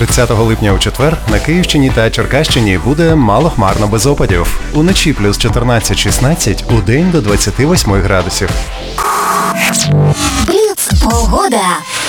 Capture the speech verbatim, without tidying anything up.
тридцятого липня у четвер на Київщині та Черкащині буде малохмарно без опадів. Уночі плюс чотирнадцять шістнадцять, удень до двадцяти восьми градусів. Бліц погода.